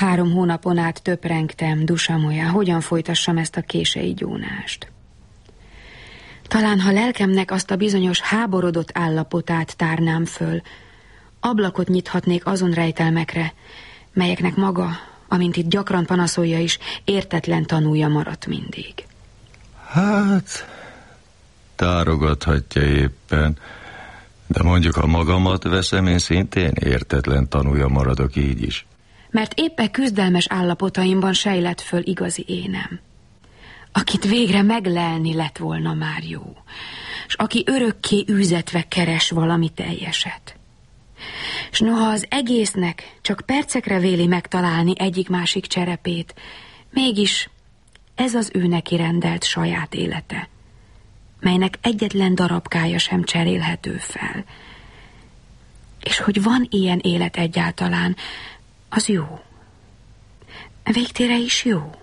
3 hónapon át töprengtem, Dusamolya, hogyan folytassam ezt a kései gyónást. Talán, ha lelkemnek azt a bizonyos háborodott állapotát tárnám föl, ablakot nyithatnék azon rejtelmekre, melyeknek maga, amint itt gyakran panaszolja is, értetlen tanúja maradt mindig. Hát, tárogathatja éppen, de mondjuk, ha magamat veszem, én szintén értetlen tanúja maradok így is. Mert éppen küzdelmes állapotaimban sejlett föl igazi énem, akit végre meglelni lett volna már jó, s aki örökké űzetve keres valami teljeset. S noha az egésznek csak percekre véli megtalálni egyik-másik cserepét, mégis ez az ő neki rendelt saját élete, melynek egyetlen darabkája sem cserélhető fel. És hogy van ilyen élet egyáltalán, az jó. Végtére is jó.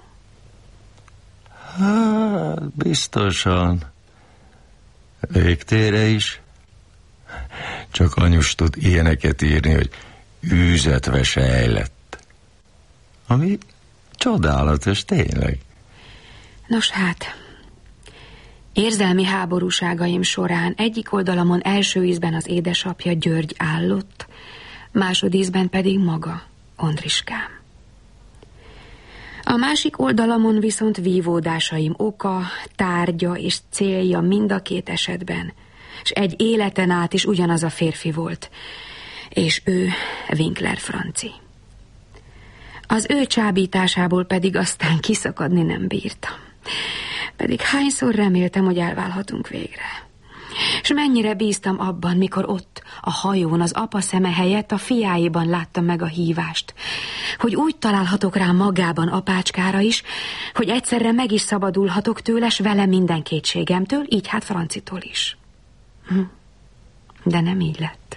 Hát, biztosan. Végtére is. Csak anyus tud ilyeneket írni, hogy űzetve sejlett. Ami csodálatos, tényleg. Nos hát, érzelmi háborúságaim során egyik oldalamon első ízben az édesapja György állott, másodízben pedig maga, Ondriskám. A másik oldalamon viszont vívódásaim oka, tárgya és célja mind a két esetben, s egy életen át is ugyanaz a férfi volt, és ő Winkler Franci. Az ő csábításából pedig aztán kiszakadni nem bírtam. Pedig hányszor reméltem, hogy elválhatunk végre. És mennyire bíztam abban, mikor ott a hajón az apa szeme helyett a fiáiban láttam meg a hívást, hogy úgy találhatok rá magában apácskára is, hogy egyszerre meg is szabadulhatok tőle, s vele minden kétségemtől, így hát Francitól is. De nem így lett.